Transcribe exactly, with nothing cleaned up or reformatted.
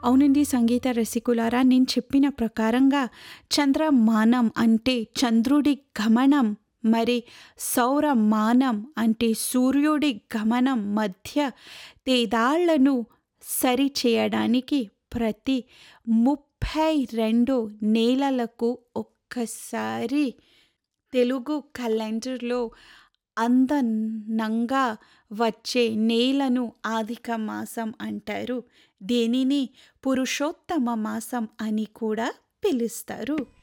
అవునండి సంగీత రసికులారా, నేను చెప్పిన ప్రకారంగా చంద్రమానం అంటే చంద్రుడి గమనం, మరి సౌరమానం అంటే సూర్యుడి గమనం మధ్య తేడాలను సరిచేయడానికి ప్రతి ముప్పై రెండు నెలలకు ఒక్కసారి తెలుగు క్యాలెండర్లో అదనంగా వచ్చే నెలను అధిక మాసం అంటారు. దీనిని పురుషోత్తమ మాసం అని కూడా పిలుస్తారు.